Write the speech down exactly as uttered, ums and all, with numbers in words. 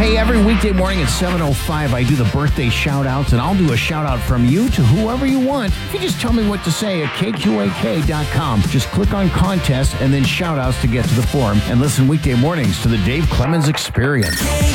Hey, every weekday morning at seven oh five, I do the birthday shout-outs, and I'll do a shout-out from you to whoever you want. If you just tell me what to say at K Q A K dot com, just click on contest and then shout-outs to get to the forum, and listen weekday mornings to the Dave Clemens Experience.